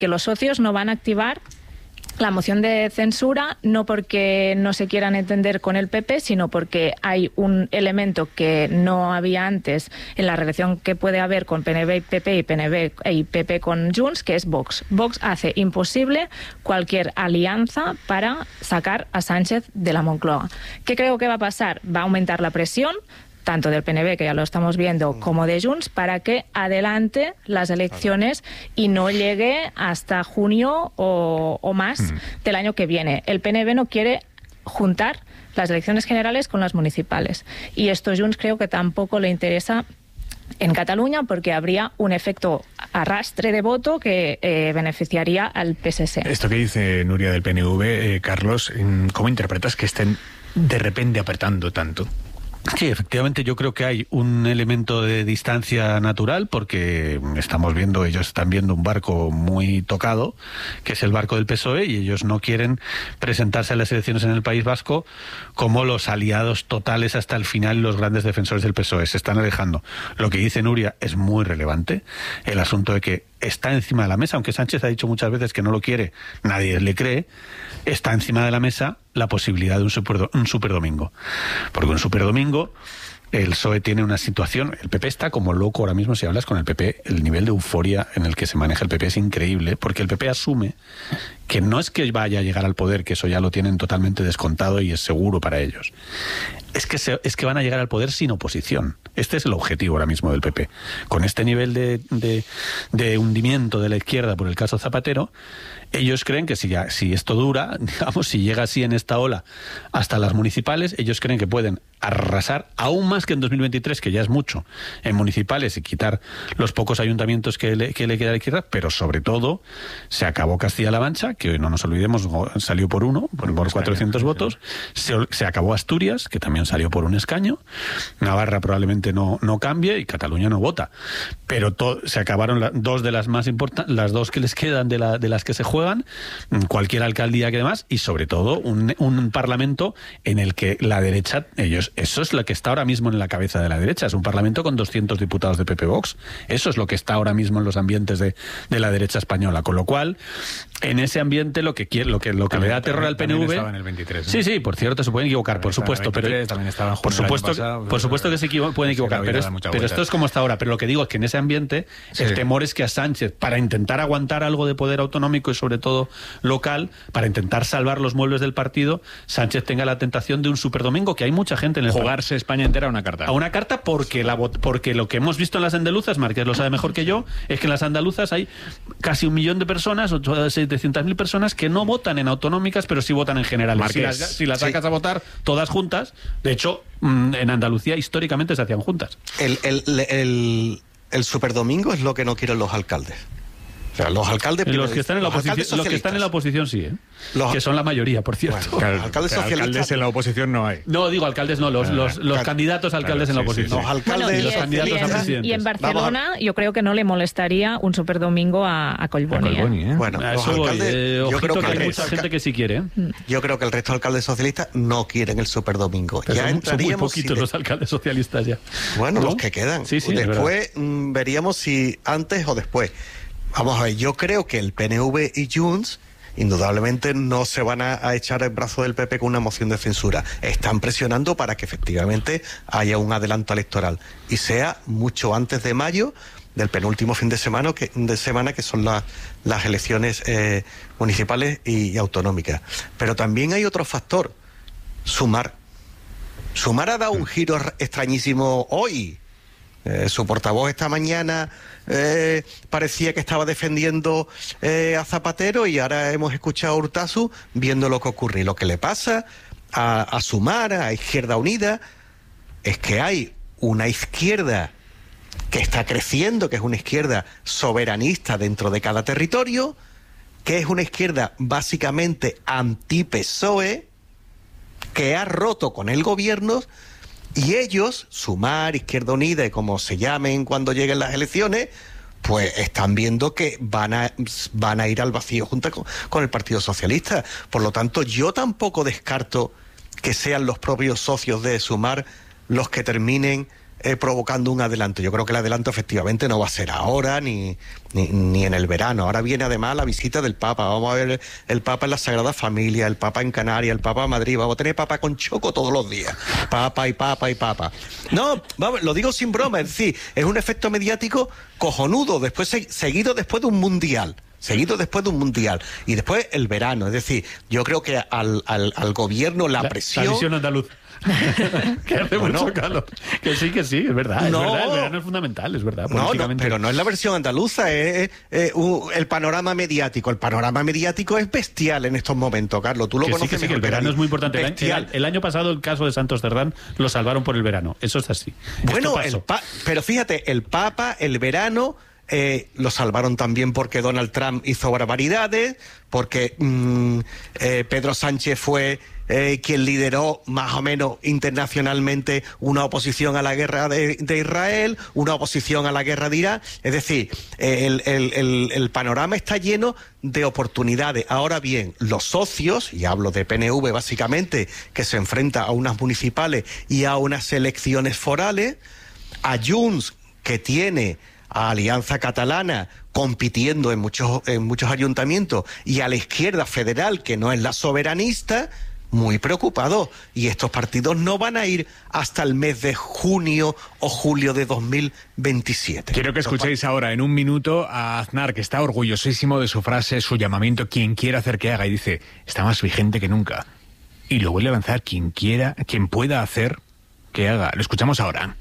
que los socios no van a activar la moción de censura, no porque no se quieran entender con el PP, sino porque hay un elemento que no había antes en la relación que puede haber con PNV y PP y PNV y PP con Junts, que es Vox. Vox hace imposible cualquier alianza para sacar a Sánchez de la Moncloa. ¿Qué creo que va a pasar? Va a aumentar la presión, tanto del PNV, que ya lo estamos viendo, como de Junts, para que adelante las elecciones y no llegue hasta junio o más del año que viene. El PNV no quiere juntar las elecciones generales con las municipales. Y esto Junts creo que tampoco le interesa en Cataluña, porque habría un efecto arrastre de voto que beneficiaría al PSC. Esto que dice Nuria del PNV, Carlos, ¿cómo interpretas que estén de repente apretando tanto? Sí, efectivamente yo creo que hay un elemento de distancia natural, porque estamos viendo, ellos están viendo un barco muy tocado, que es el barco del PSOE, y ellos no quieren presentarse a las elecciones en el País Vasco como los aliados totales hasta el final y los grandes defensores del PSOE. Se están alejando. Lo que dice Nuria es muy relevante, el asunto de que está encima de la mesa, aunque Sánchez ha dicho muchas veces que no lo quiere, nadie le cree, está encima de la mesa la posibilidad de un superdomingo. Porque un superdomingo, el PSOE tiene una situación, el PP está como loco ahora mismo. Si hablas con el PP, el nivel de euforia en el que se maneja el PP es increíble, porque el PP asume que no es que vaya a llegar al poder, que eso ya lo tienen totalmente descontado y es seguro para ellos. Es que van a llegar al poder sin oposición. Este es el objetivo ahora mismo del PP. Con este nivel de hundimiento de la izquierda por el caso Zapatero, ellos creen que si esto dura, digamos, si llega así en esta ola hasta las municipales, ellos creen que pueden arrasar aún más que en 2023, que ya es mucho, en municipales, y quitar los pocos ayuntamientos que le queda a la izquierda, pero sobre todo se acabó Castilla-La Mancha, que no nos olvidemos, salió por 400 votos, se acabó Asturias, que también salió por un escaño, Navarra probablemente no cambie y Cataluña no vota, pero se acabaron dos de las más importantes, las dos que les quedan de las que se juegan, cualquier alcaldía que demás, y sobre todo un parlamento en el que la derecha, eso es lo que está ahora mismo en la cabeza de la derecha, es un parlamento con 200 diputados de PP Vox, eso es lo que está ahora mismo en los ambientes de la derecha española, con lo cual en ese ambiente lo que le da terror al PNV estaba en el 23, ¿no? sí, por cierto, se pueden equivocar, por supuesto, pero por supuesto que se pueden equivocar, pero esto es como está ahora. Pero lo que digo es que en ese ambiente el temor es que a Sánchez, para intentar aguantar algo de poder autonómico y sobre todo local, para intentar salvar los muebles del partido, Sánchez tenga la tentación de un superdomingo, que hay mucha gente en el jugarse España entera a una carta, porque lo que hemos visto en las andaluzas, Márquez lo sabe mejor que yo, es que en las andaluzas hay casi 1 millón de personas, 700.000 personas que no votan en autonómicas, pero sí votan en generales. Si las sacas a votar todas juntas, de hecho, en Andalucía históricamente se hacían juntas. El superdomingo es lo que no quieren los alcaldes. O sea, los alcaldes... Los que están en la oposición sí, ¿eh? Que son la mayoría, por cierto. Bueno, claro, alcaldes en la oposición no hay. No, digo alcaldes no, los candidatos a alcaldes en la oposición. Los alcaldes y los candidatos a presidentes. Y en Barcelona yo creo que no le molestaría un superdomingo a Collboni. Bueno, los alcaldes... yo creo que hay mucha gente que sí quiere. Yo creo que el resto de alcaldes socialistas no quieren el superdomingo. Pero son muy poquitos los alcaldes socialistas ya. Bueno, los que quedan. Sí, después veríamos si antes o después. Vamos a ver, yo creo que el PNV y Junts indudablemente no se van a echar el brazo del PP con una moción de censura. Están presionando para que efectivamente haya un adelanto electoral y sea mucho antes de mayo, del penúltimo fin de semana que son las elecciones municipales y autonómicas. Pero también hay otro factor, Sumar. Sumar ha dado un giro extrañísimo hoy. Su portavoz esta mañana parecía que estaba defendiendo a Zapatero, y ahora hemos escuchado a Urtasun viendo lo que ocurre. Y lo que le pasa a Sumar, a Izquierda Unida, es que hay una izquierda que está creciendo, que es una izquierda soberanista dentro de cada territorio, que es una izquierda básicamente anti-PSOE, que ha roto con el gobierno. Y ellos, Sumar, Izquierda Unida y como se llamen cuando lleguen las elecciones, pues están viendo que van a ir al vacío junto con el Partido Socialista. Por lo tanto, yo tampoco descarto que sean los propios socios de Sumar los que terminen provocando un adelanto. Yo creo que el adelanto efectivamente no va a ser ahora ni en el verano. Ahora viene además la visita del Papa. Vamos a ver el Papa en la Sagrada Familia, el Papa en Canarias, el Papa en Madrid. Vamos a tener Papa con choco todos los días. Papa y Papa y Papa. No, vamos, lo digo sin broma, es decir, es un efecto mediático cojonudo, después seguido después de un mundial. Y después el verano. Es decir, yo creo que al gobierno la presión... La visión andaluz. Que hace mucho calor. Que sí, es verdad. El verano es fundamental, es verdad. No, pero no es la versión andaluza, es el panorama mediático. El panorama mediático es bestial en estos momentos, Carlos. Tú lo conoces. Sí, que el verano es muy importante. El año pasado, el caso de Santos Cerdán, lo salvaron por el verano. Eso es así. Bueno, pero fíjate, el Papa, el verano... lo salvaron también porque Donald Trump hizo barbaridades, porque Pedro Sánchez fue quien lideró más o menos internacionalmente una oposición a la guerra de Israel, una oposición a la guerra de Irak. Es decir, el panorama está lleno de oportunidades. Ahora bien, los socios, y hablo de PNV básicamente, que se enfrenta a unas municipales y a unas elecciones forales, a Junts, que tiene a Alianza Catalana compitiendo en muchos ayuntamientos, y a la izquierda federal, que no es la soberanista, muy preocupados. Y estos partidos no van a ir hasta el mes de junio o julio de 2027. Quiero que escuchéis ahora, en un minuto, a Aznar, que está orgullosísimo de su frase, su llamamiento, quien quiera hacer que haga, y dice, está más vigente que nunca. Y lo vuelve a lanzar, quien pueda hacer que haga. Lo escuchamos ahora.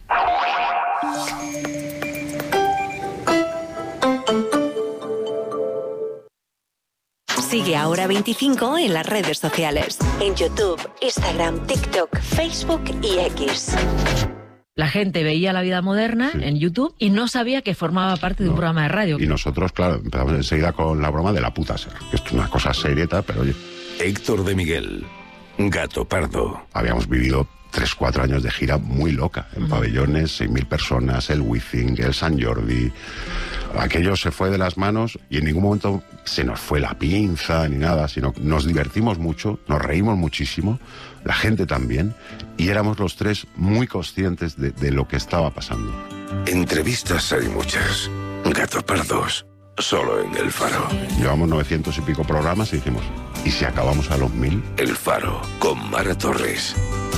Sigue Ahora 25 en las redes sociales. En YouTube, Instagram, TikTok, Facebook y X. La gente veía La Vida Moderna en YouTube y no sabía que formaba parte de un programa de radio. Y nosotros, claro, empezamos enseguida con la broma de la puta ser. Que esto es una cosa serieta, pero oye. Héctor de Miguel, Gato Pardo. Habíamos vivido 3-4 años de gira muy loca, en pabellones, 6.000 personas, el Wizzing, el Sant Jordi. Aquello se fue de las manos y en ningún momento se nos fue la pinza ni nada, sino nos divertimos mucho, nos reímos muchísimo, la gente también, y éramos los tres muy conscientes de lo que estaba pasando. Entrevistas hay muchas. Gato Pardos, solo en El Faro. Llevamos 900 y pico programas y dijimos, ¿y si acabamos a los 1000? El Faro, con Mara Torres.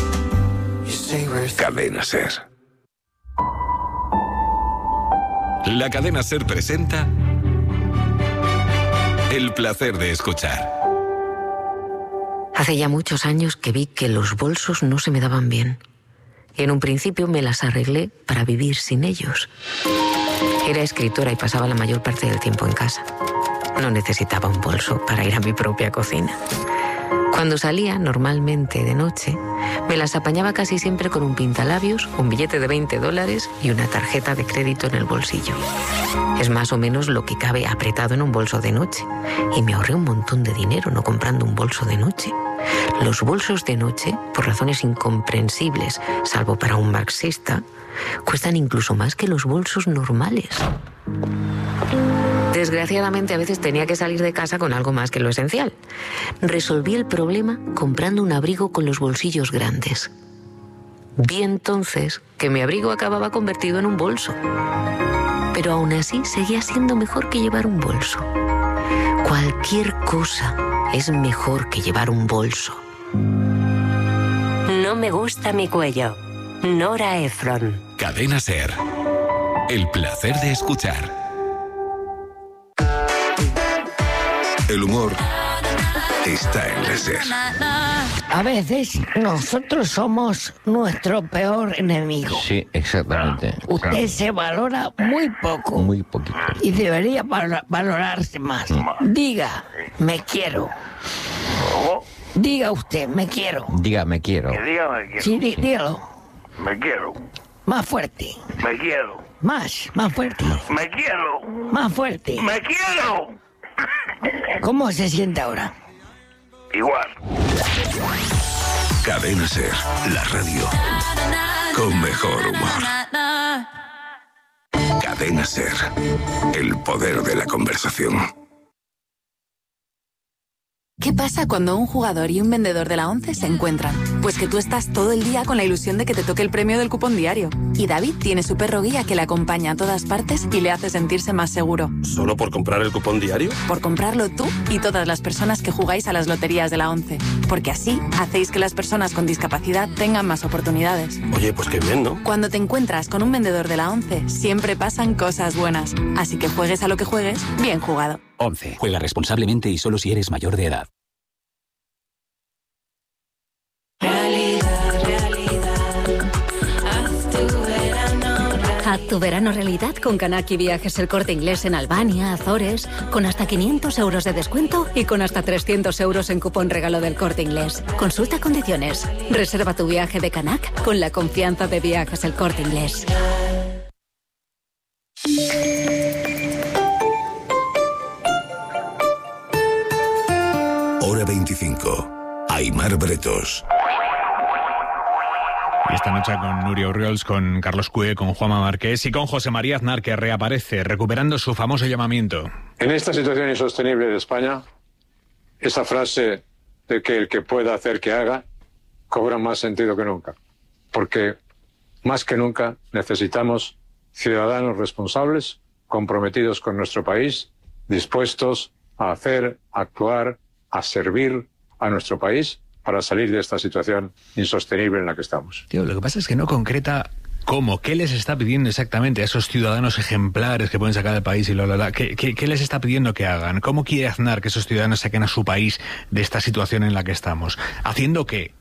Cadena Ser. La Cadena Ser presenta El placer de escuchar. Hace ya muchos años que vi que los bolsos no se me daban bien. Y en un principio me las arreglé para vivir sin ellos. Era escritora y pasaba la mayor parte del tiempo en casa. No necesitaba un bolso para ir a mi propia cocina. Cuando salía, normalmente de noche, me las apañaba casi siempre con un pintalabios, un billete de $20 y una tarjeta de crédito en el bolsillo. Es más o menos lo que cabe apretado en un bolso de noche. Y me ahorré un montón de dinero no comprando un bolso de noche. Los bolsos de noche, por razones incomprensibles, salvo para un marxista, cuestan incluso más que los bolsos normales. Desgraciadamente, a veces tenía que salir de casa con algo más que lo esencial. Resolví el problema comprando un abrigo con los bolsillos grandes. Vi entonces que mi abrigo acababa convertido en un bolso. Pero aún así seguía siendo mejor que llevar un bolso. Cualquier cosa es mejor que llevar un bolso. No me gusta mi cuello. Nora Ephron. Cadena Ser. El placer de escuchar. El humor está en la Ser. A veces nosotros somos nuestro peor enemigo. Sí, exactamente. Usted se valora muy poco. Muy poquito. Y debería valorarse más. Diga, me quiero. Diga usted, me quiero. Diga, me quiero. Sí, dígalo. Me quiero. Más fuerte. Me quiero. Más fuerte. Me quiero. Más fuerte. Me quiero. ¿Cómo se siente ahora? Igual. Cadena Ser, la radio con mejor humor. Cadena Ser, el poder de la conversación. ¿Qué pasa cuando un jugador y un vendedor de la ONCE se encuentran? Pues que tú estás todo el día con la ilusión de que te toque el premio del cupón diario. Y David tiene su perro guía que le acompaña a todas partes y le hace sentirse más seguro. ¿Solo por comprar el cupón diario? Por comprarlo tú y todas las personas que jugáis a las loterías de la ONCE. Porque así hacéis que las personas con discapacidad tengan más oportunidades. Oye, pues qué bien, ¿no? Cuando te encuentras con un vendedor de la ONCE, siempre pasan cosas buenas. Así que juegues a lo que juegues, bien jugado. 11. Juega responsablemente y solo si eres mayor de edad. Haz tu verano realidad con Kanaki Viajes El Corte Inglés en Albania, Azores, con hasta 500 euros de descuento y con hasta 300 euros en cupón regalo del Corte Inglés. Consulta condiciones. Reserva tu viaje de Kanak con la confianza de Viajes El Corte Inglés. Hora 25. Aimar Bretos. Y esta noche con Nuria Urriols, con Carlos Cue, con Juanma Márquez y con José María Aznar, que reaparece, recuperando su famoso llamamiento. En esta situación insostenible de España, esa frase de que el que pueda hacer que haga cobra más sentido que nunca. Porque más que nunca necesitamos ciudadanos responsables, comprometidos con nuestro país, dispuestos a hacer, a actuar, a servir a nuestro país para salir de esta situación insostenible en la que estamos. Tío, lo que pasa es que no concreta cómo, qué les está pidiendo exactamente a esos ciudadanos ejemplares que pueden sacar del país y ¿Qué les está pidiendo que hagan? ¿Cómo quiere Aznar que esos ciudadanos saquen a su país de esta situación en la que estamos? ¿Haciendo qué?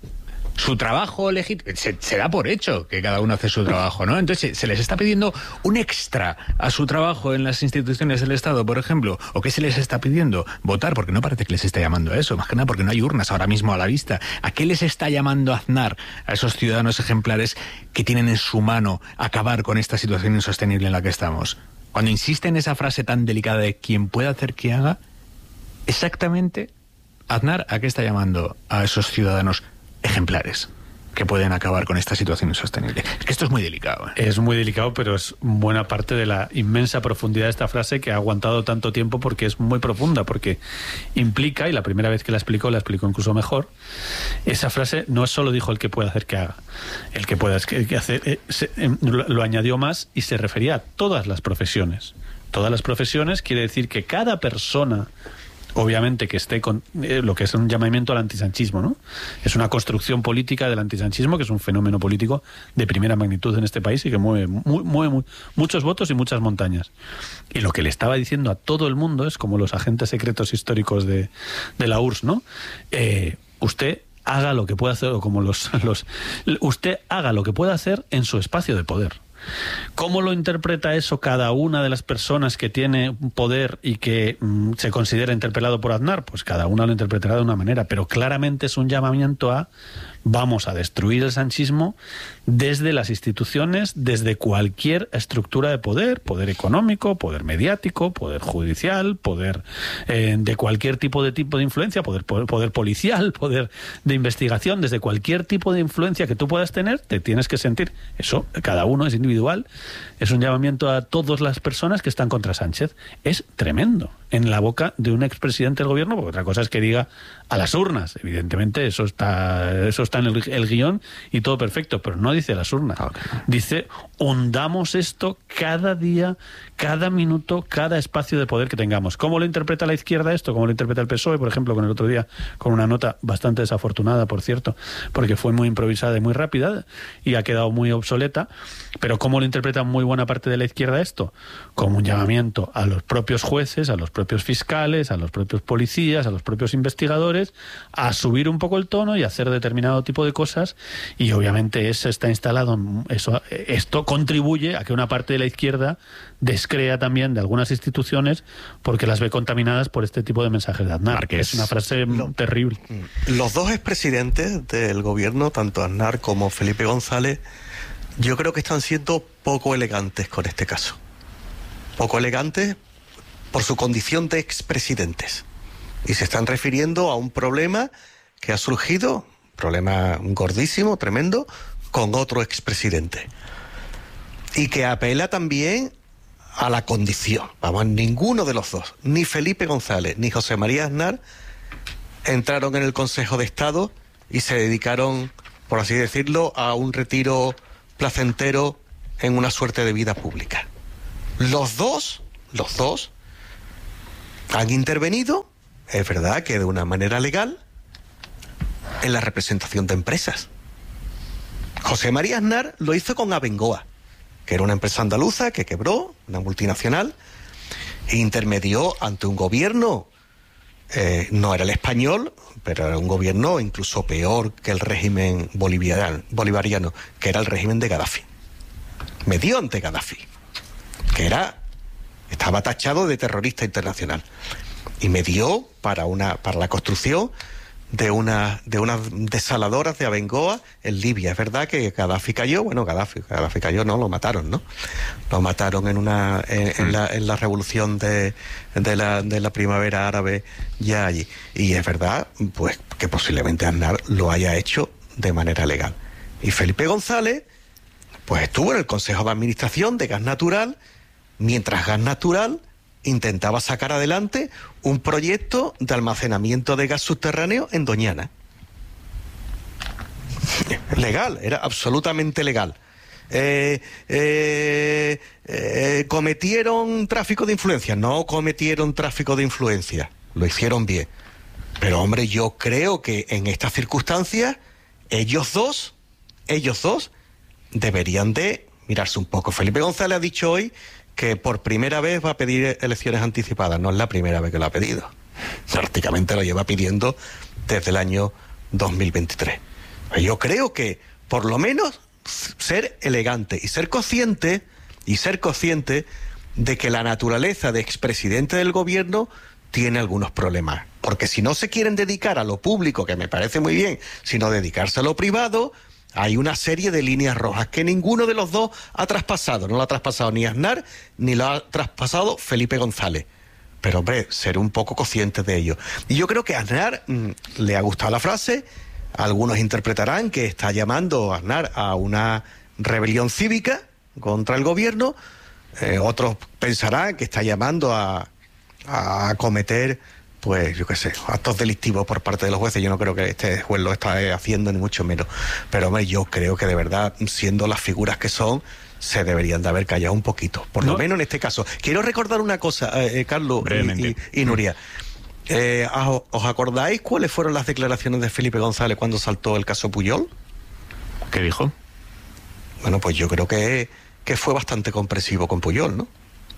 Su trabajo legítimo, se da por hecho que cada uno hace su trabajo, ¿no? Entonces se les está pidiendo un extra a su trabajo en las instituciones del Estado, por ejemplo. ¿O qué se les está pidiendo? Votar, porque no parece que les esté llamando a eso, más que nada porque no hay urnas ahora mismo a la vista. ¿A qué les está llamando Aznar a esos ciudadanos ejemplares que tienen en su mano acabar con esta situación insostenible en la que estamos? Cuando insiste en esa frase tan delicada de quien pueda hacer que haga, exactamente, Aznar, ¿a qué está llamando a esos ciudadanos ejemplares que pueden acabar con esta situación insostenible? Es que esto es muy delicado. Es muy delicado, pero es buena parte de la inmensa profundidad de esta frase que ha aguantado tanto tiempo, porque es muy profunda, porque implica, y la primera vez que la explicó incluso mejor, esa frase no es solo dijo el que pueda hacer que haga, el que pueda hacer, lo añadió más y se refería a todas las profesiones. Todas las profesiones quiere decir que cada persona, obviamente, que esté con lo que es un llamamiento al antisanchismo, ¿no? Es una construcción política del antisanchismo, que es un fenómeno político de primera magnitud en este país y que mueve muchos votos y muchas montañas. Y lo que le estaba diciendo a todo el mundo es como los agentes secretos históricos de la URSS, ¿no? Usted haga lo que pueda hacer, o como usted haga lo que pueda hacer en su espacio de poder. ¿Cómo lo interpreta eso cada una de las personas que tiene poder y que se considera interpelado por Aznar? Pues cada una lo interpretará de una manera, pero claramente es un llamamiento a vamos a destruir el sanchismo desde las instituciones, desde cualquier estructura de poder, poder económico, poder mediático, poder judicial, poder de cualquier tipo de influencia, poder policial, poder de investigación, desde cualquier tipo de influencia que tú puedas tener, te tienes que sentir, eso cada uno es individual, es un llamamiento a todas las personas que están contra Sánchez. Es tremendo en la boca de un expresidente del gobierno, porque otra cosa es que diga a las urnas, evidentemente eso está en el guión y todo perfecto, pero no dice a las urnas, dice hundamos esto cada día, cada minuto, cada espacio de poder que tengamos. ¿Cómo lo interpreta la izquierda esto? ¿Cómo lo interpreta el PSOE, por ejemplo, con el otro día, con una nota bastante desafortunada, por cierto, porque fue muy improvisada y muy rápida y ha quedado muy obsoleta? Pero ¿cómo lo interpreta muy buena parte de la izquierda esto? Como un llamamiento a los propios jueces, a los propios fiscales, a los propios policías, a los propios investigadores, a subir un poco el tono y hacer determinado tipo de cosas, y obviamente eso está instalado, esto contribuye a que una parte de la izquierda descrea también de algunas instituciones porque las ve contaminadas por este tipo de mensajes de Aznar, que es una frase terrible. Los dos expresidentes del gobierno, tanto Aznar como Felipe González, yo creo que están siendo poco elegantes con este caso. Poco elegantes por su condición de expresidentes. Y se están refiriendo a un problema que ha surgido, problema gordísimo, tremendo, con otro expresidente. Y que apela también a la condición. Vamos, ninguno de los dos, ni Felipe González ni José María Aznar, entraron en el Consejo de Estado y se dedicaron, por así decirlo, a un retiro placentero en una suerte de vida pública. Los dos han intervenido, es verdad que de una manera legal, en la representación de empresas. José María Aznar lo hizo con Abengoa, que era una empresa andaluza que quebró, una multinacional, e intermedió ante un gobierno, no era el español, pero era un gobierno incluso peor que el régimen bolivariano, que era el régimen de Gaddafi. Medió ante Gaddafi, que estaba tachado de terrorista internacional, y medió para la construcción de unas desaladoras de Abengoa en Libia. Es verdad que Gaddafi cayó, Gaddafi cayó, no, lo mataron, ¿no? Lo mataron en la revolución de la primavera árabe ya allí. Y es verdad, pues, que posiblemente Aznar lo haya hecho de manera legal. Y Felipe González, pues, estuvo en el Consejo de Administración de Gas Natural, mientras Gas Natural intentaba sacar adelante un proyecto de almacenamiento de gas subterráneo en Doñana. Legal, era absolutamente legal. ¿Cometieron tráfico de influencia? No cometieron tráfico de influencia, lo hicieron bien. Pero hombre, yo creo que en estas circunstancias ellos dos deberían de mirarse un poco. Felipe González ha dicho hoy que por primera vez va a pedir elecciones anticipadas. No es la primera vez que lo ha pedido. Prácticamente lo lleva pidiendo desde el año 2023. Yo creo que, por lo menos, ser elegante y ser consciente de que la naturaleza de expresidente del gobierno tiene algunos problemas. Porque si no se quieren dedicar a lo público, que me parece muy bien, sino dedicarse a lo privado, hay una serie de líneas rojas que ninguno de los dos ha traspasado. No lo ha traspasado ni Aznar, ni lo ha traspasado Felipe González. Pero, hombre, ser un poco consciente de ello. Y yo creo que a Aznar le ha gustado la frase. Algunos interpretarán que está llamando a Aznar a una rebelión cívica contra el gobierno. Otros pensarán que está llamando a cometer, pues yo qué sé, actos delictivos por parte de los jueces. Yo no creo que este juez lo está haciendo, ni mucho menos. Pero hombre, yo creo que de verdad, siendo las figuras que son, se deberían de haber callado un poquito. Por lo menos en este caso. Quiero recordar una cosa, Carlos y Nuria. ¿Os acordáis cuáles fueron las declaraciones de Felipe González cuando saltó el caso Pujol? ¿Qué dijo? Bueno, pues yo creo que fue bastante comprensivo con Pujol, ¿no?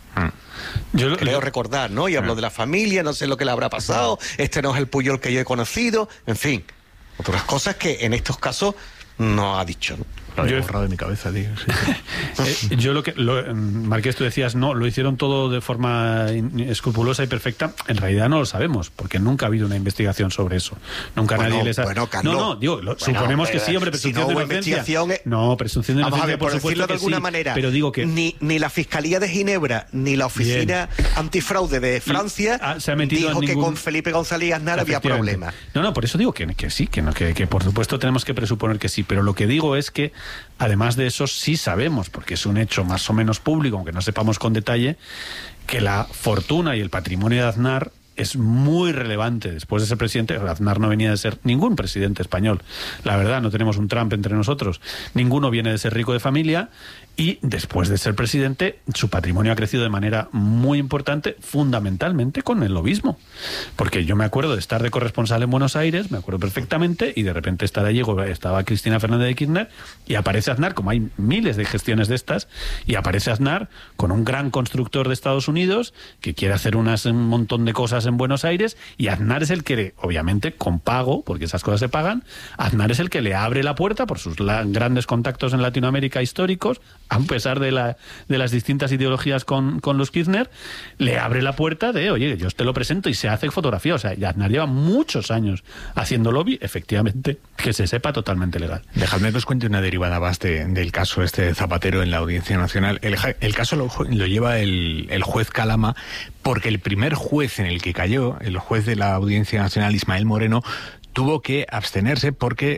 Creo recordar, ¿no? Y habló de la familia, no sé lo que le habrá pasado, este no es el Pujol que yo he conocido, en fin, otras cosas que en estos casos no ha dicho, ¿no? Lo había borrado de mi cabeza, tío. Sí. Yo Marqués, tú decías, no, lo hicieron todo de forma escrupulosa y perfecta. En realidad no lo sabemos, porque nunca ha habido una investigación sobre eso. Nunca nadie les ha... suponemos que sí, hombre, presunción de inocencia. No, presunción de inocencia, por supuesto que sí, manera, pero digo que... Ni la Fiscalía de Ginebra, ni la Oficina Antifraude de Francia se ha metido dijo que con Felipe González y Aznar había problemas. No, por eso digo que sí, que por supuesto tenemos que presuponer que sí, pero lo que digo es que además de eso, sí sabemos, porque es un hecho más o menos público, aunque no sepamos con detalle, que la fortuna y el patrimonio de Aznar es muy relevante después de ser presidente. Aznar no venía de ser ningún presidente español. La verdad, no tenemos un Trump entre nosotros. Ninguno viene de ser rico de familia. Y después de ser presidente, su patrimonio ha crecido de manera muy importante, fundamentalmente con el lobismo. Porque yo me acuerdo de estar de corresponsal en Buenos Aires, me acuerdo perfectamente, y de repente estar allí, estaba Cristina Fernández de Kirchner, y aparece Aznar, como hay miles de gestiones de estas, y aparece Aznar con un gran constructor de Estados Unidos que quiere hacer un montón de cosas en Buenos Aires, y Aznar es el que, obviamente, con pago, porque esas cosas se pagan, Aznar es el que le abre la puerta por sus grandes contactos en Latinoamérica históricos, a pesar de las distintas ideologías con los Kirchner, le abre la puerta de, oye, yo te lo presento, y se hace fotografía. O sea, Aznar lleva muchos años haciendo lobby, efectivamente, que se sepa totalmente legal. Dejadme que os cuente una derivada más del caso este de Zapatero en la Audiencia Nacional. El caso lo lleva el juez Calama, porque el primer juez en el que cayó, el juez de la Audiencia Nacional, Ismael Moreno, tuvo que abstenerse porque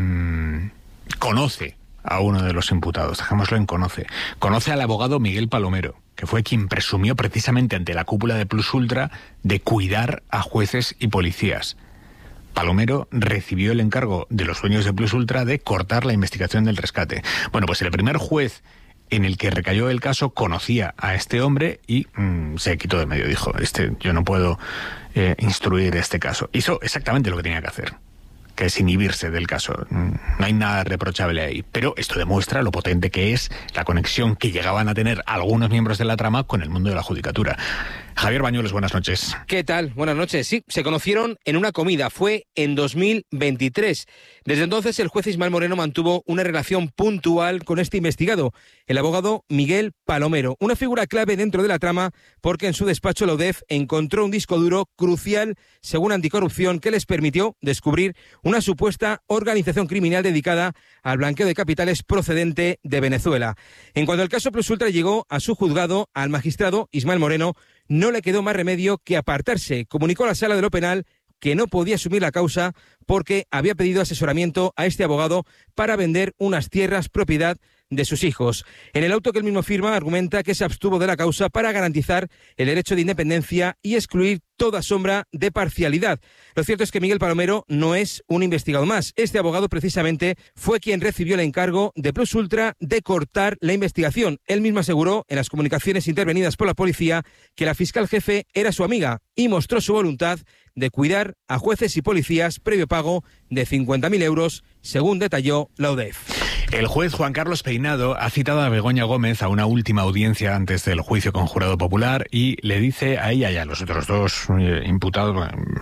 conoce a uno de los imputados, dejémoslo en conoce. Conoce al abogado Miguel Palomero, que fue quien presumió precisamente ante la cúpula de Plus Ultra de cuidar a jueces y policías. Palomero recibió el encargo de los dueños de Plus Ultra de cortar la investigación del rescate. Bueno, pues el primer juez en el que recayó el caso conocía a este hombre y se quitó de medio. Dijo, yo no puedo instruir este caso. Hizo exactamente lo que tenía que hacer, que es inhibirse del caso. No hay nada reprochable ahí. Pero esto demuestra lo potente que es la conexión que llegaban a tener algunos miembros de la trama con el mundo de la judicatura. Javier Bañuelos, buenas noches. ¿Qué tal? Buenas noches. Sí, se conocieron en una comida. Fue en 2023. Desde entonces, el juez Ismael Moreno mantuvo una relación puntual con este investigado, el abogado Miguel Palomero. Una figura clave dentro de la trama porque en su despacho la UDEF encontró un disco duro crucial, según Anticorrupción, que les permitió descubrir una supuesta organización criminal dedicada al blanqueo de capitales procedente de Venezuela. En cuanto al caso Plus Ultra llegó a su juzgado, al magistrado Ismael Moreno no le quedó más remedio que apartarse. Comunicó a la sala de lo penal que no podía asumir la causa porque había pedido asesoramiento a este abogado para vender unas tierras propiedad de sus hijos. En el auto que él mismo firma argumenta que se abstuvo de la causa para garantizar el derecho de independencia y excluir toda sombra de parcialidad. Lo cierto es que Miguel Palomero no es un investigado más. Este abogado precisamente fue quien recibió el encargo de Plus Ultra de cortar la investigación. Él mismo aseguró en las comunicaciones intervenidas por la policía que la fiscal jefe era su amiga y mostró su voluntad de cuidar a jueces y policías previo pago de 50.000 euros, según detalló la UDEF. El juez Juan Carlos Peinado ha citado a Begoña Gómez a una última audiencia antes del juicio con jurado popular y le dice a ella y a los otros dos imputados,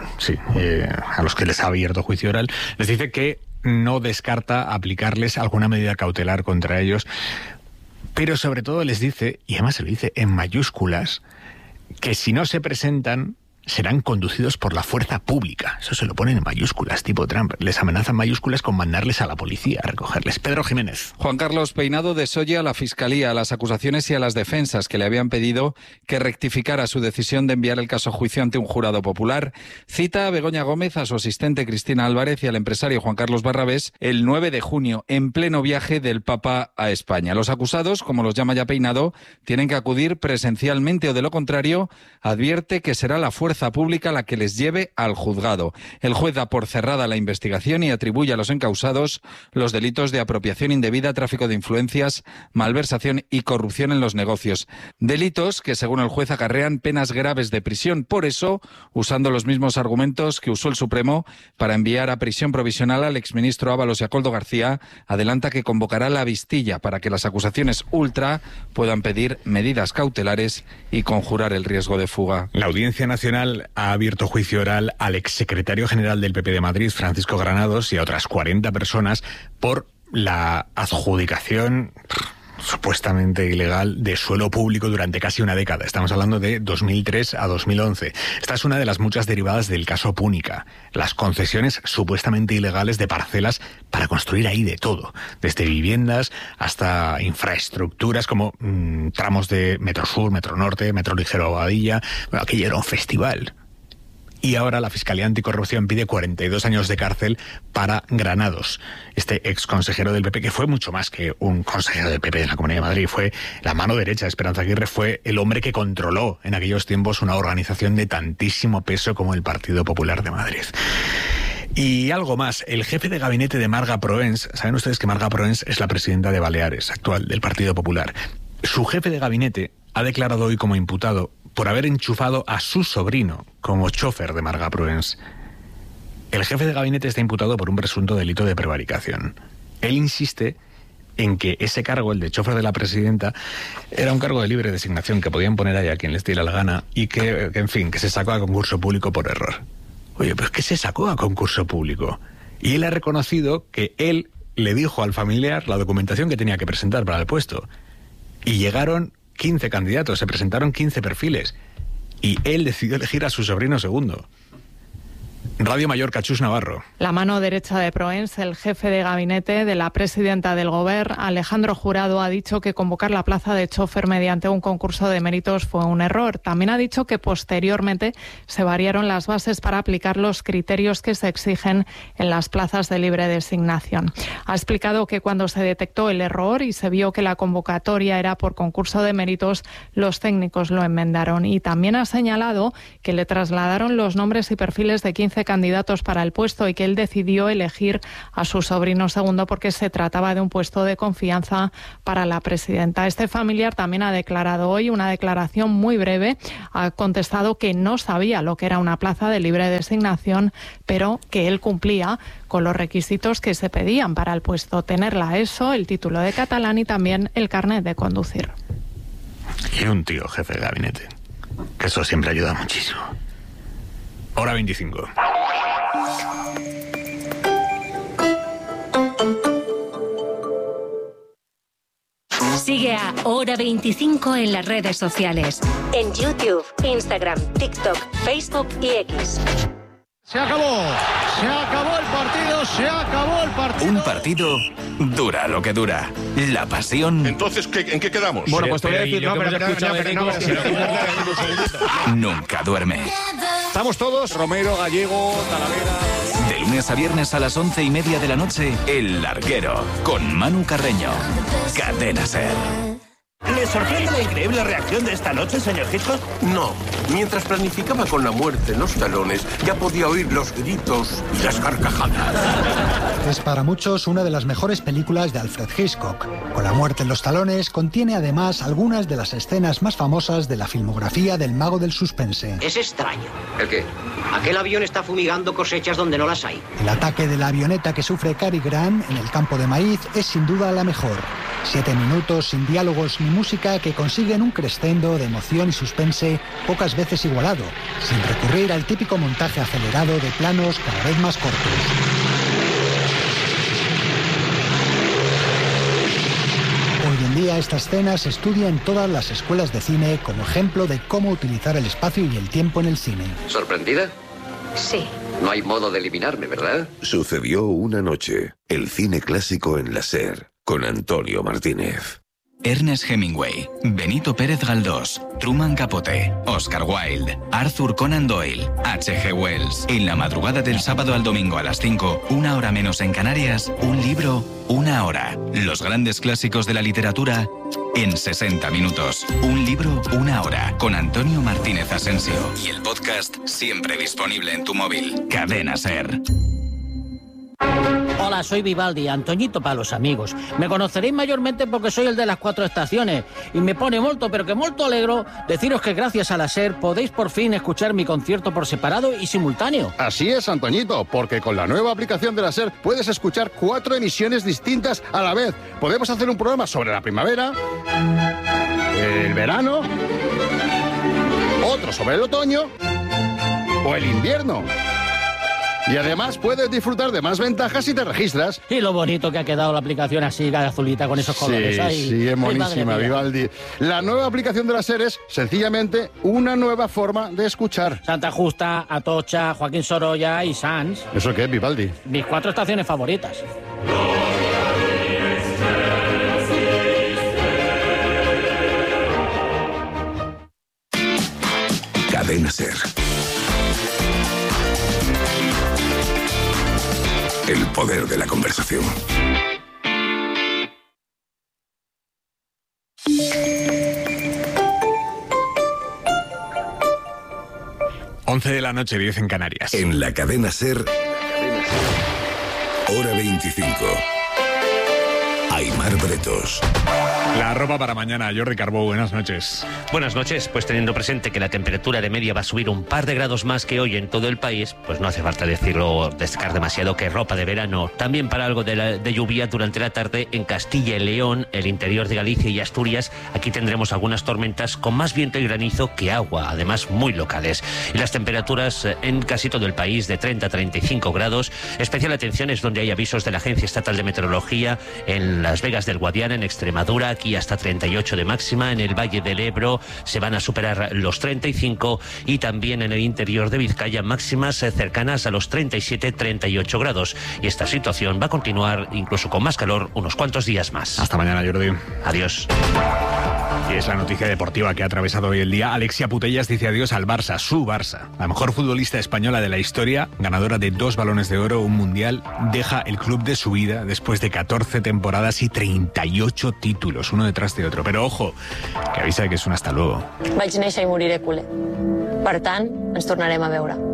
a los que les ha abierto juicio oral, les dice que no descarta aplicarles alguna medida cautelar contra ellos, pero sobre todo les dice, y además se lo dice en mayúsculas, que si no se presentan serán conducidos por la fuerza pública. Eso se lo ponen en mayúsculas, tipo Trump. Les amenazan mayúsculas con mandarles a la policía a recogerles. Pedro Jiménez. Juan Carlos Peinado desoye a la Fiscalía, a las acusaciones y a las defensas que le habían pedido que rectificara su decisión de enviar el caso a juicio ante un jurado popular. Cita a Begoña Gómez, a su asistente Cristina Álvarez y al empresario Juan Carlos Barrabés el 9 de junio, en pleno viaje del Papa a España. Los acusados, como los llama ya Peinado, tienen que acudir presencialmente o de lo contrario, advierte que será la fuerza pública la que les lleve al juzgado. El juez da por cerrada la investigación y atribuye a los encausados los delitos de apropiación indebida, tráfico de influencias, malversación y corrupción en los negocios. Delitos que, según el juez, acarrean penas graves de prisión. Por eso, usando los mismos argumentos que usó el Supremo para enviar a prisión provisional al exministro Ábalos y a Koldo García, adelanta que convocará la vistilla para que las acusaciones ultra puedan pedir medidas cautelares y conjurar el riesgo de fuga. La Audiencia Nacional ha abierto juicio oral al exsecretario general del PP de Madrid, Francisco Granados, y a otras 40 personas por la adjudicación supuestamente ilegal de suelo público durante casi una década. Estamos hablando de 2003 a 2011. Esta es una de las muchas derivadas del caso Púnica. Las concesiones supuestamente ilegales de parcelas para construir ahí de todo, desde viviendas hasta infraestructuras como tramos de Metro Sur, Metro Norte, Metro Ligero Abadilla. Bueno, aquello era un festival. Y ahora la Fiscalía Anticorrupción pide 42 años de cárcel para Granados, este exconsejero del PP, que fue mucho más que un consejero del PP en la Comunidad de Madrid. Fue la mano derecha de Esperanza Aguirre, fue el hombre que controló en aquellos tiempos una organización de tantísimo peso como el Partido Popular de Madrid. Y algo más, el jefe de gabinete de Marga Proens, saben ustedes que Marga Proens es la presidenta de Baleares, actual, del Partido Popular. Su jefe de gabinete ha declarado hoy como imputado por haber enchufado a su sobrino como chofer de Marga Proens. El jefe de gabinete está imputado por un presunto delito de prevaricación. Él insiste en que ese cargo, el de chofer de la presidenta, era un cargo de libre designación que podían poner ahí a quien les diera la gana y que se sacó a concurso público por error. Oye, pues ¿qué se sacó a concurso público? Y él ha reconocido que él le dijo al familiar la documentación que tenía que presentar para el puesto. Y llegaron 15 candidatos, se presentaron 15 perfiles y él decidió elegir a su sobrino segundo. Radio Mallorca, Chus Navarro. La mano derecha de Proens, el jefe de gabinete de la presidenta del Gobierno, Alejandro Jurado, ha dicho que convocar la plaza de chofer mediante un concurso de méritos fue un error. También ha dicho que posteriormente se variaron las bases para aplicar los criterios que se exigen en las plazas de libre designación. Ha explicado que cuando se detectó el error y se vio que la convocatoria era por concurso de méritos, los técnicos lo enmendaron. Y también ha señalado que le trasladaron los nombres y perfiles de 15 candidatos para el puesto y que él decidió elegir a su sobrino segundo porque se trataba de un puesto de confianza para la presidenta. Este familiar también ha declarado hoy una declaración muy breve. Ha contestado que no sabía lo que era una plaza de libre designación, pero que él cumplía con los requisitos que se pedían para el puesto: tener la ESO, el título de catalán y también el carnet de conducir. Y un tío jefe de gabinete, que eso siempre ayuda muchísimo. Hora 25. Sigue a Hora 25 en las redes sociales. En YouTube, Instagram, TikTok, Facebook y X. Se acabó el partido, se acabó el partido. Un partido dura lo que dura. La pasión. Entonces, ¿en qué quedamos? Bueno, pues te voy a decir, nunca duerme. Estamos todos, Romero, Gallego, Talavera. De lunes a viernes a las 11:30 de la noche, El Larguero, con Manu Carreño. Cadena SER. ¿Le sorprende la increíble reacción de esta noche, señor Hitchcock? No. Mientras planificaba con la muerte en los talones, ya podía oír los gritos y las carcajadas. Es para muchos una de las mejores películas de Alfred Hitchcock. Con la muerte en los talones, contiene además algunas de las escenas más famosas de la filmografía del mago del suspense. Es extraño. ¿El qué? Aquel avión está fumigando cosechas donde no las hay. El ataque de la avioneta que sufre Cary Grant en el campo de maíz es sin duda la mejor. 7 minutos sin diálogos ni música que consiguen un crescendo de emoción y suspense pocas veces igualado, sin recurrir al típico montaje acelerado de planos cada vez más cortos. Hoy en día esta escena se estudia en todas las escuelas de cine como ejemplo de cómo utilizar el espacio y el tiempo en el cine. ¿Sorprendida? Sí. No hay modo de eliminarme, ¿verdad? Sucedió una noche. El cine clásico en la SER, con Antonio Martínez. Ernest Hemingway, Benito Pérez Galdós, Truman Capote, Oscar Wilde, Arthur Conan Doyle, H.G. Wells. En la madrugada del sábado al domingo a las 5, 1 hora menos en Canarias, un libro, 1 hora. Los grandes clásicos de la literatura en 60 minutos. Un libro, 1 hora. Con Antonio Martínez Asensio. Y el podcast siempre disponible en tu móvil. Cadena SER. Hola, soy Vivaldi, Antoñito para los amigos. Me conoceréis mayormente porque soy el de las 4 estaciones y me pone molto, pero que molto alegro deciros que gracias a la SER podéis por fin escuchar mi concierto por separado y simultáneo. Así es, Antoñito, porque con la nueva aplicación de la SER puedes escuchar 4 emisiones distintas a la vez. Podemos hacer un programa sobre la primavera, el verano, otro sobre el otoño o el invierno. Y además puedes disfrutar de más ventajas si te registras. Y lo bonito que ha quedado la aplicación así, azulita, con esos colores. Sí, ahí. sí, es monísima, Vivaldi. La nueva aplicación de la SER es sencillamente una nueva forma de escuchar. Santa Justa, Atocha, Joaquín Sorolla y Sanz. ¿Eso qué es, Vivaldi? Mis 4 estaciones favoritas. Cadena SER. El poder de la conversación. Once de la noche, 10 en Canarias. En la cadena SER, Hora 25. Aimar Bretos. La ropa para mañana, Jordi Carbó, buenas noches. Buenas noches, pues teniendo presente que la temperatura de media va a subir un par de grados más que hoy en todo el país, pues no hace falta decirlo, destacar demasiado que ropa de verano. También para algo de lluvia durante la tarde en Castilla y León, el interior de Galicia y Asturias. Aquí tendremos algunas tormentas con más viento y granizo que agua, además muy locales. Y las temperaturas en casi todo el país de 30 a 35 grados. Especial atención es donde hay avisos de la Agencia Estatal de Meteorología, en Las Vegas del Guadiana, en Extremadura, aquí hasta 38 de máxima, en el Valle del Ebro se van a superar los 35 y también en el interior de Vizcaya máximas cercanas a los 37-38 grados. Y esta situación va a continuar incluso con más calor unos cuantos días más. Hasta mañana, Jordi. Adiós. Y es la noticia deportiva que ha atravesado hoy el día. Alexia Putellas dice adiós al Barça, su Barça. La mejor futbolista española de la historia, ganadora de 2 Balones de Oro, un Mundial, deja el club de su vida después de 14 temporadas y 38 títulos, uno detrás de otro. Pero ojo, que avisa de que es un hasta luego. Vaig néixer i moriré culer. Per tant, ens tornarem a veure.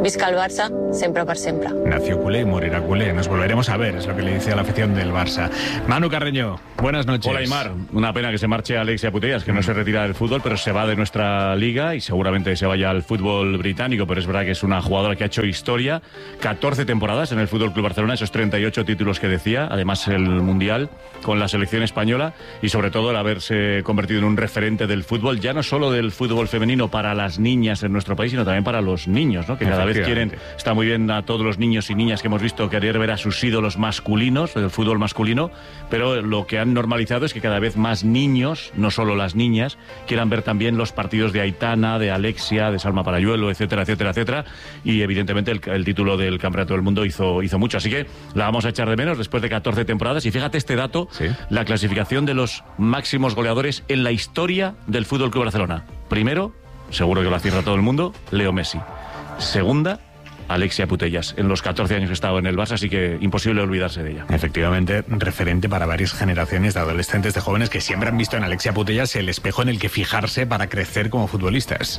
Visca el Barça, sempre per sempre. Nació culé y morirá culé. Nos volveremos a ver, es lo que le dice a la afición del Barça. Manu Carreño, buenas noches. Hola, Aimar. Una pena que se marche Alexia Putellas, que no se retira del fútbol, pero se va de nuestra liga y seguramente se vaya al fútbol británico, pero es verdad que es una jugadora que ha hecho historia. 14 temporadas en el Fútbol Club Barcelona, esos 38 títulos que decía, además el Mundial con la selección española y sobre todo el haberse convertido en un referente del fútbol, ya no solo del fútbol femenino para las niñas en nuestro país, sino también para los niños, ¿no? Que cada vez quieren, está muy bien a todos los niños y niñas que hemos visto querer ver a sus ídolos masculinos, del fútbol masculino, pero lo que han normalizado es que cada vez más niños, no solo las niñas, quieran ver también los partidos de Aitana, de Alexia, de Salma Parayuelo, etcétera, etcétera, etcétera, y evidentemente el título del Campeonato del Mundo hizo mucho, así que la vamos a echar de menos después de 14 temporadas, y fíjate este dato, ¿sí? La clasificación de los máximos goleadores en la historia del Fútbol Club Barcelona. Primero, seguro que lo acierta todo el mundo, Leo Messi. Segunda, Alexia Putellas, en los 14 años que ha estado en el Barça, así que imposible olvidarse de ella. Efectivamente, referente para varias generaciones de adolescentes, de jóvenes que siempre han visto en Alexia Putellas el espejo en el que fijarse para crecer como futbolistas.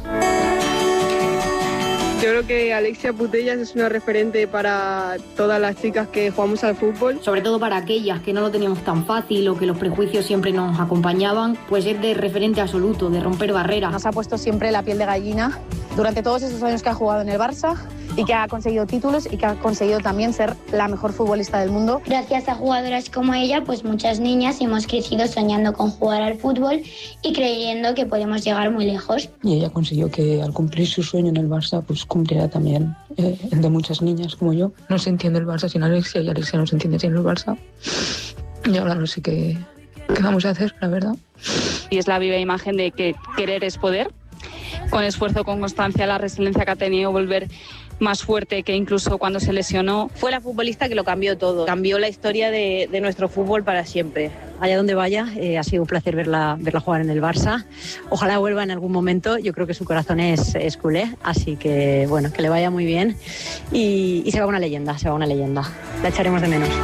Yo creo que Alexia Putellas es una referente para todas las chicas que jugamos al fútbol. Sobre todo para aquellas que no lo teníamos tan fácil o que los prejuicios siempre nos acompañaban, pues es de referente absoluto, de romper barreras. Nos ha puesto siempre la piel de gallina durante todos esos años que ha jugado en el Barça y que ha conseguido títulos y que ha conseguido también ser la mejor futbolista del mundo. Gracias a jugadoras como ella, pues muchas niñas hemos crecido soñando con jugar al fútbol y creyendo que podemos llegar muy lejos. Y ella consiguió que al cumplir su sueño en el Barça, pues cumpliera también el de muchas niñas como yo. No se entiende el Barça sin Alexia y Alexia no se entiende sin el Barça. Y ahora no sé qué vamos a hacer, la verdad. Y es la viva imagen de que querer es poder. Con esfuerzo, con constancia, la resiliencia que ha tenido, volver más fuerte que incluso cuando se lesionó. Fue la futbolista que lo cambió todo, cambió la historia de nuestro fútbol para siempre. Allá donde vaya, ha sido un placer verla jugar en el Barça. Ojalá vuelva en algún momento, yo creo que su corazón es culé, así que bueno, que le vaya muy bien y se va una leyenda, la echaremos de menos.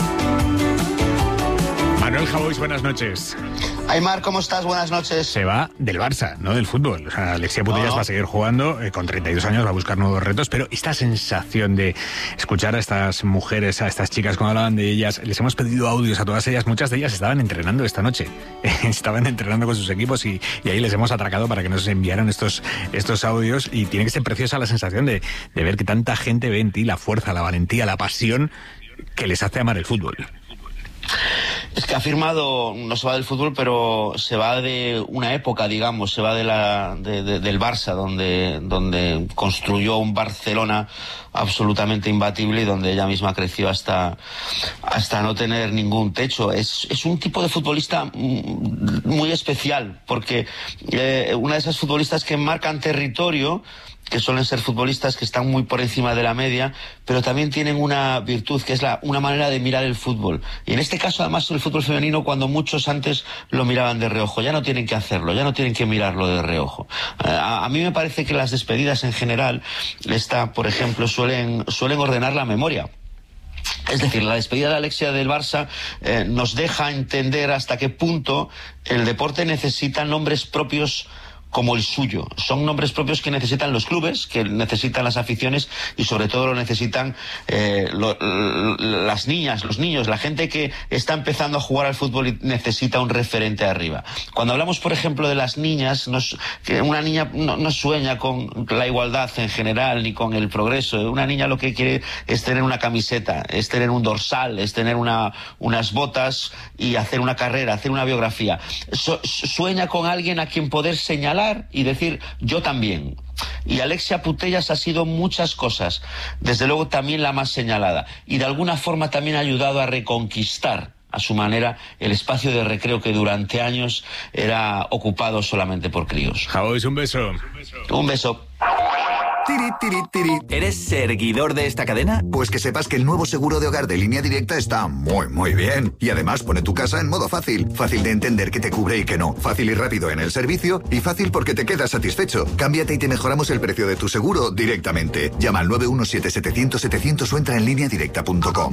Manuel Javois, buenas noches. Aimar, ¿cómo estás? Buenas noches. Se va del Barça, no del fútbol. O sea, Alexia Putellas va a seguir jugando, con 32 años va a buscar nuevos retos, pero esta sensación de escuchar a estas mujeres, a estas chicas cuando hablaban de ellas, les hemos pedido audios a todas ellas, muchas de ellas estaban entrenando esta noche, estaban entrenando con sus equipos y ahí les hemos atracado para que nos enviaran estos audios, y tiene que ser preciosa la sensación de ver que tanta gente ve en ti la fuerza, la valentía, la pasión que les hace amar el fútbol. Es que ha firmado, no se va del fútbol, pero se va de una época, digamos, se va del Barça, donde construyó un Barcelona absolutamente imbatible y donde ella misma creció hasta no tener ningún techo. Es un tipo de futbolista muy especial, porque una de esas futbolistas que marcan territorio, que suelen ser futbolistas que están muy por encima de la media, pero también tienen una virtud que es una manera de mirar el fútbol. Y en este caso, además, el fútbol femenino, cuando muchos antes lo miraban de reojo, ya no tienen que hacerlo, ya no tienen que mirarlo de reojo. A mí me parece que las despedidas en general, por ejemplo, suelen ordenar la memoria. Es decir, la despedida de Alexia del Barça nos deja entender hasta qué punto el deporte necesita nombres propios como el suyo. Son nombres propios que necesitan los clubes, que necesitan las aficiones y sobre todo lo necesitan las niñas, los niños, la gente que está empezando a jugar al fútbol y necesita un referente arriba. Cuando hablamos, por ejemplo, de las niñas, que una niña no sueña con la igualdad en general ni con el progreso. Una niña lo que quiere es tener una camiseta, es tener un dorsal, es tener unas botas y hacer una carrera, hacer una biografía. Sueña con alguien a quien poder señalar y decir yo también. Y Alexia Putellas ha sido muchas cosas, desde luego también la más señalada, y de alguna forma también ha ayudado a reconquistar a su manera el espacio de recreo que durante años era ocupado solamente por críos. Javois, un beso. Un beso. ¿Eres seguidor de esta cadena? Pues que sepas que el nuevo seguro de hogar de Línea Directa está muy bien. Y además pone tu casa en modo fácil. Fácil de entender qué te cubre y qué no. Fácil y rápido en el servicio. Y fácil porque te quedas satisfecho. Cámbiate y te mejoramos el precio de tu seguro directamente. Llama al 917-700-700 o entra en lineadirecta.com.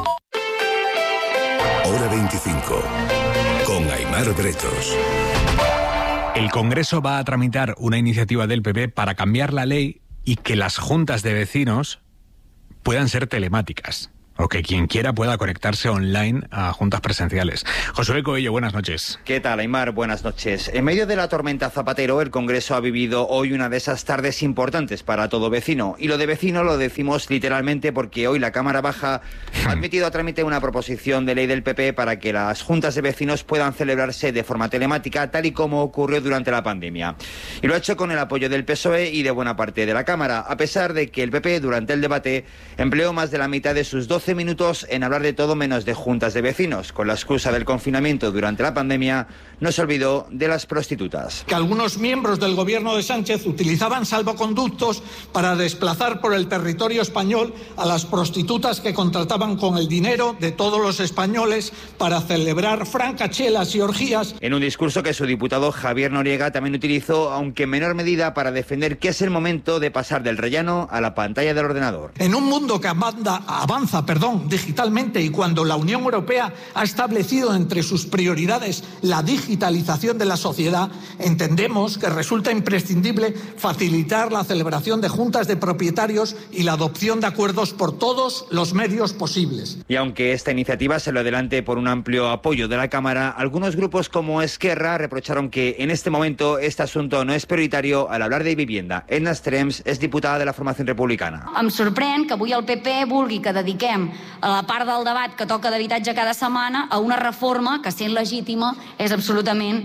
Hora 25. Con Aimar Bretos. El Congreso va a tramitar una iniciativa del PP para cambiar la ley y que las juntas de vecinos puedan ser telemáticas, o que quien quiera pueda conectarse online a juntas presenciales. Josué Coello, buenas noches. ¿Qué tal, Aimar? Buenas noches. En medio de la tormenta Zapatero, el Congreso ha vivido hoy una de esas tardes importantes para todo vecino. Y lo de vecino lo decimos literalmente porque hoy la Cámara Baja ha admitido a trámite una proposición de ley del PP para que las juntas de vecinos puedan celebrarse de forma telemática, tal y como ocurrió durante la pandemia. Y lo ha hecho con el apoyo del PSOE y de buena parte de la Cámara, a pesar de que el PP, durante el debate, empleó más de la mitad de sus 12 minutos en hablar de todo menos de juntas de vecinos. Con la excusa del confinamiento durante la pandemia, no se olvidó de las prostitutas. Que algunos miembros del gobierno de Sánchez utilizaban salvoconductos para desplazar por el territorio español a las prostitutas que contrataban con el dinero de todos los españoles para celebrar francachelas y orgías. En un discurso que su diputado Javier Noriega también utilizó, aunque en menor medida, para defender que es el momento de pasar del rellano a la pantalla del ordenador. En un mundo que avanza digitalmente, y cuando la Unión Europea ha establecido entre sus prioridades la digitalización de la sociedad, entendemos que resulta imprescindible facilitar la celebración de juntas de propietarios y la adopción de acuerdos por todos los medios posibles. Y aunque esta iniciativa se lo adelante por un amplio apoyo de la Cámara, algunos grupos como Esquerra reprocharon que en este momento este asunto no es prioritario al hablar de vivienda. Edna Strems és diputada de la formación republicana. Em sorprèn que avui el PP vulgui que dediquem a la part del debat que toca d'habitatge cada setmana a una reforma que, sent legítima, és absolutament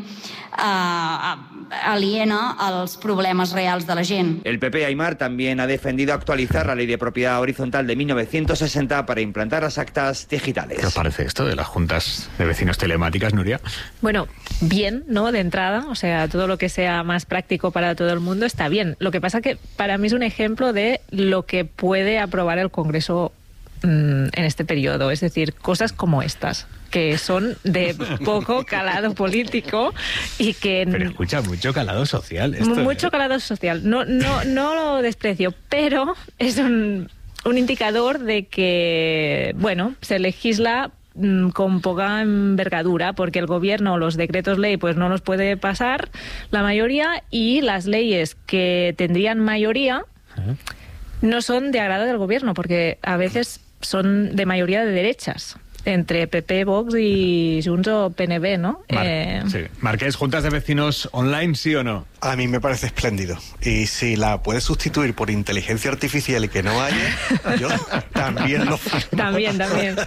aliena als problemes reals de la gent. El PP, Aimar, también ha defendido actualizar la ley de propiedad horizontal de 1960 para implantar las actas digitales. ¿Qué os parece esto de las juntas de vecinos telemáticas, Nuria? Bueno, bien, ¿no? De entrada, o sea, todo lo que sea más práctico para todo el mundo está bien. Lo que pasa que para mí es un ejemplo de lo que puede aprobar el Congreso en este periodo, es decir, cosas como estas, que son de poco calado político y que... Pero escucha, mucho calado social. Mucho calado social, no lo desprecio, pero es un indicador de que, bueno, se legisla con poca envergadura, porque el gobierno los decretos ley pues no los puede pasar la mayoría, y las leyes que tendrían mayoría no son de agrado del gobierno, porque a veces son de mayoría de derechas, entre PP, Vox y Junts o PNB, ¿no? Sí. Marqués, ¿juntas de vecinos online, sí o no? A mí me parece espléndido. Y si la puedes sustituir por inteligencia artificial y que no haya, yo también lo firmo. También.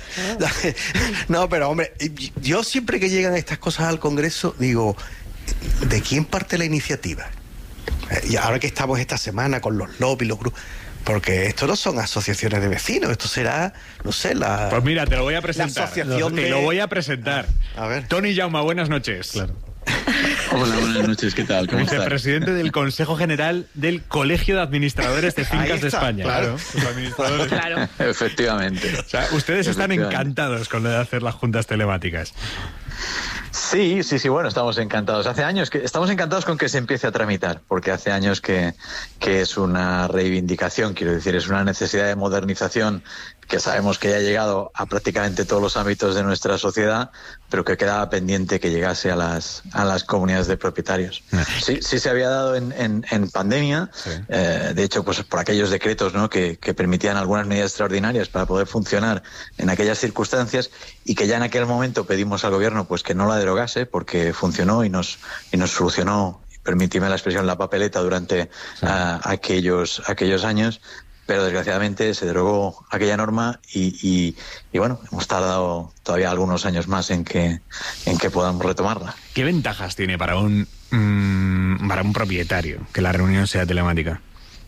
No, pero hombre, yo siempre que llegan estas cosas al Congreso, digo, ¿de quién parte la iniciativa? Y ahora que estamos esta semana con los lobbies, los grupos... Porque esto no son asociaciones de vecinos, esto será, no sé, la... Pues mira, te lo voy a presentar. Lo voy a presentar. A ver. Tony Jaume, buenas noches. Claro. Hola, buenas noches, ¿qué tal? ¿Cómo estás? Vicepresidente del Consejo General del Colegio de Administradores de Fincas de España. Claro, los administradores. Claro. Efectivamente. O sea, ustedes están encantados con lo de hacer las juntas telemáticas. Sí, bueno, estamos encantados. Estamos encantados con que se empiece a tramitar, porque hace años que es una reivindicación, quiero decir, es una necesidad de modernización que sabemos que ya ha llegado a prácticamente todos los ámbitos de nuestra sociedad, pero que quedaba pendiente que llegase a las comunidades de propietarios. Sí se había dado en pandemia, sí. De hecho, pues por aquellos decretos, ¿no?, que permitían algunas medidas extraordinarias para poder funcionar en aquellas circunstancias, y que ya en aquel momento pedimos al gobierno pues que no la derogase, porque funcionó y nos solucionó, permíteme la expresión, la papeleta durante aquellos años. Pero desgraciadamente se derogó aquella norma y bueno, hemos tardado todavía algunos años más en que podamos retomarla. ¿Qué ventajas tiene para un propietario que la reunión sea telemática?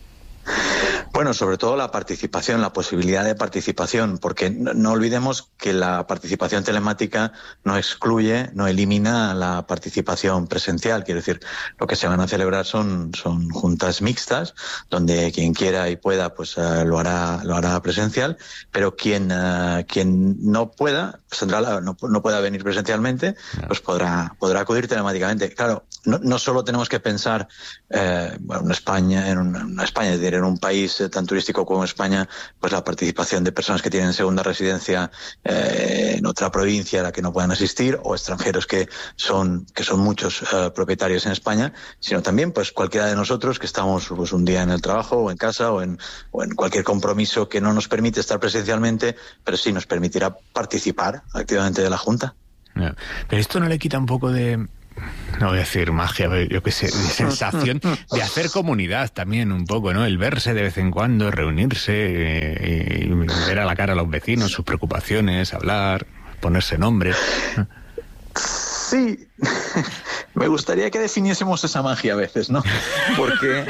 Bueno, sobre todo la participación, la posibilidad de participación, porque no olvidemos que la participación telemática no excluye, no elimina la participación presencial. Quiero decir, lo que se van a celebrar son juntas mixtas, donde quien quiera y pueda pues lo hará presencial, pero quien no pueda, pues no pueda venir presencialmente, pues podrá acudir telemáticamente. Claro, no solo tenemos que pensar en España, es decir, en un país tan turístico como España, pues la participación de personas que tienen segunda residencia en otra provincia a la que no puedan asistir, o extranjeros que son muchos propietarios en España, sino también pues cualquiera de nosotros que estamos pues un día en el trabajo o en casa o en cualquier compromiso que no nos permite estar presencialmente, pero sí nos permitirá participar activamente de la Junta. No, pero esto no le quita un poco de, no voy a decir magia, pero yo qué sé, de sensación de hacer comunidad también un poco, ¿no? El verse de vez en cuando, reunirse, y ver a la cara a los vecinos, sus preocupaciones, hablar, ponerse nombre. Sí, me gustaría que definiésemos esa magia a veces, ¿no? Porque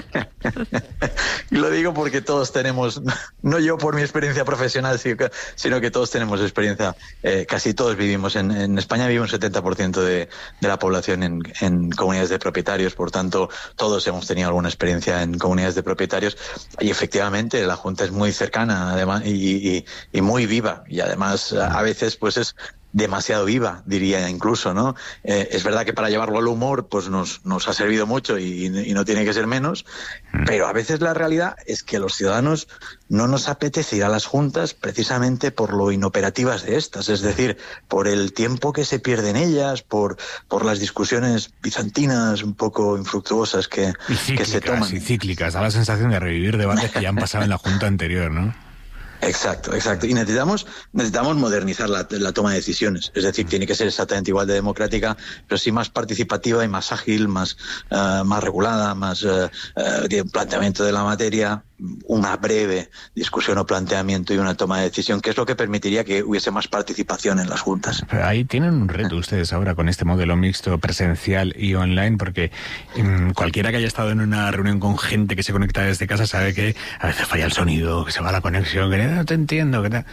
lo digo porque todos tenemos, no yo por mi experiencia profesional, sino que todos tenemos experiencia, casi todos vivimos, en España vive un 70% de la población en comunidades de propietarios, por tanto todos hemos tenido alguna experiencia en comunidades de propietarios, y efectivamente la Junta es muy cercana además y muy viva, y además a veces pues es demasiado viva, diría incluso, ¿no? Es verdad que para llevarlo al humor pues nos ha servido mucho y no tiene que ser menos, pero a veces la realidad es que a los ciudadanos no nos apetece ir a las juntas precisamente por lo inoperativas de estas, es decir, por el tiempo que se pierde en ellas, por las discusiones bizantinas un poco infructuosas que se toman. Y cíclicas, da la sensación de revivir debates que ya han pasado en la junta anterior, ¿no? Exacto. Y necesitamos modernizar la toma de decisiones. Es decir, tiene que ser exactamente igual de democrática, pero sí más participativa y más ágil, más regulada, más de planteamiento de la materia, una breve discusión o planteamiento y una toma de decisión, que es lo que permitiría que hubiese más participación en las juntas. Pero ahí tienen un reto ustedes ahora con este modelo mixto presencial y online, porque cualquiera que haya estado en una reunión con gente que se conecta desde casa sabe que a veces falla el sonido, que se va la conexión, que no te entiendo, que tal.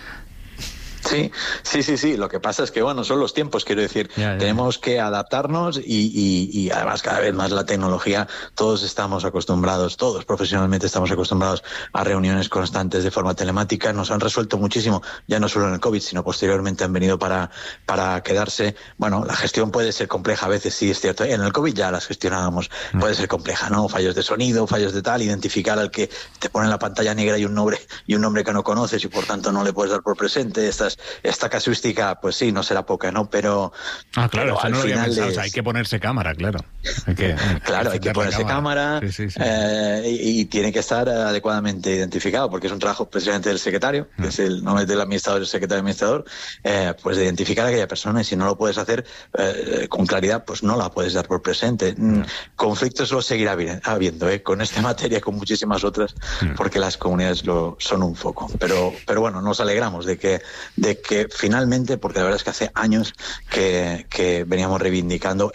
Sí. Lo que pasa es que, bueno, son los tiempos, quiero decir. Ya. Tenemos que adaptarnos y además cada vez más la tecnología, todos profesionalmente estamos acostumbrados a reuniones constantes de forma telemática. Nos han resuelto muchísimo, ya no solo en el COVID, sino posteriormente han venido para quedarse. Bueno, la gestión puede ser compleja a veces, sí, es cierto. En el COVID ya las gestionábamos. Puede ser compleja, ¿no? Fallos de sonido, fallos de tal, identificar al que te pone la pantalla negra y un nombre que no conoces y por tanto no le puedes dar por presente. Esta casuística, pues sí, no será poca, ¿no? Pero claro, pero eso al no lo final había pensado. O sea, hay que ponerse cámara, claro. Hay que ponerse cámara. Sí. Y tiene que estar adecuadamente identificado, porque es un trabajo precisamente del secretario, que es el nombre del administrador, el secretario administrador, pues de identificar a aquella persona, y si no lo puedes hacer con claridad, pues no la puedes dar por presente. Conflictos lo seguirá habiendo, con esta materia, con muchísimas otras, porque las comunidades son un foco. Pero bueno, nos alegramos de que finalmente, porque la verdad es que hace años que veníamos reivindicando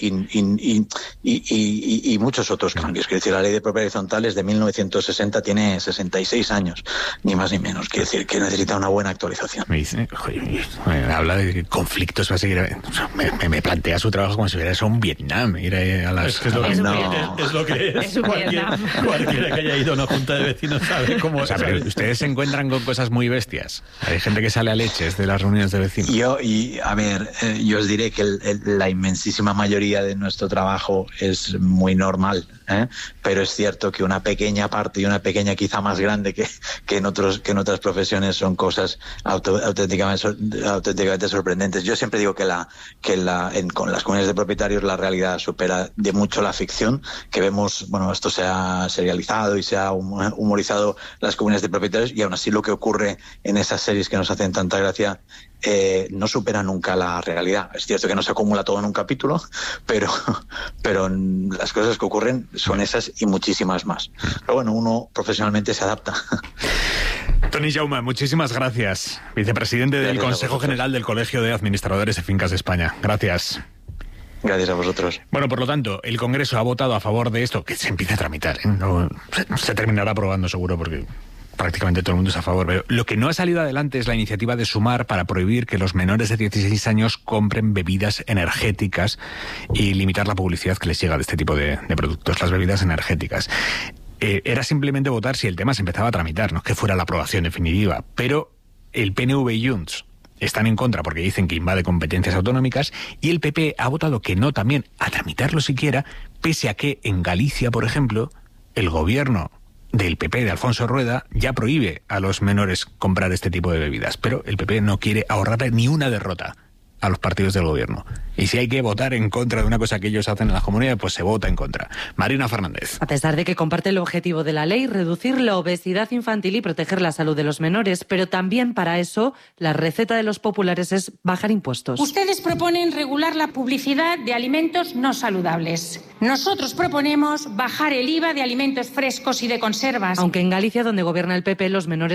y muchos otros cambios. Quiero decir, la ley de propiedad horizontal es de 1960, tiene 66 años, ni más ni menos. Quiero decir que necesita una buena actualización. Me dice, habla de conflictos, va a seguir. Me plantea su trabajo como si hubiera eso un Vietnam. Ir a las, es lo que es. Cualquiera que haya ido a una junta de vecinos sabe cómo es. Pero ustedes se encuentran con cosas muy bestias. Hay gente que sale a leches de las reuniones de vecinos. Yo os diré que la inmensísima mayoría de nuestro trabajo es muy normal, pero es cierto que una pequeña parte y una pequeña quizá más grande que en otras profesiones son cosas auténticamente sorprendentes. Yo siempre digo que con las comunidades de propietarios la realidad supera de mucho la ficción, que vemos, bueno, esto se ha serializado y se ha humorizado las comunidades de propietarios, y aún así lo que ocurre en esas series que nos hacen tanta gracia no supera nunca la realidad. Es cierto que no se acumula todo en un capítulo, pero las cosas que ocurren son esas y muchísimas más. Pero bueno, uno profesionalmente se adapta. Toni Jaume, muchísimas gracias. Vicepresidente del Consejo General del Colegio de Administradores de Fincas de España. Gracias. Gracias a vosotros. Bueno, por lo tanto, el Congreso ha votado a favor de esto, que se empiece a tramitar. No, se terminará aprobando seguro, porque prácticamente todo el mundo es a favor. Pero lo que no ha salido adelante es la iniciativa de Sumar para prohibir que los menores de 16 años compren bebidas energéticas y limitar la publicidad que les llega de este tipo de productos, las bebidas energéticas. Era simplemente votar si el tema se empezaba a tramitar, no es que fuera la aprobación definitiva, pero el PNV y Junts están en contra porque dicen que invade competencias autonómicas, y el PP ha votado que no también a tramitarlo siquiera, pese a que en Galicia, por ejemplo, el gobierno del PP de Alfonso Rueda ya prohíbe a los menores comprar este tipo de bebidas, pero el PP no quiere ahorrarle ni una derrota a los partidos del gobierno. Y si hay que votar en contra de una cosa que ellos hacen en las comunidades, pues se vota en contra. Marina Fernández. A pesar de que comparte el objetivo de la ley, reducir la obesidad infantil y proteger la salud de los menores, pero también para eso la receta de los populares es bajar impuestos. Ustedes proponen regular la publicidad de alimentos no saludables. Nosotros proponemos bajar el IVA de alimentos frescos y de conservas. Aunque en Galicia, donde gobierna el PP, los menores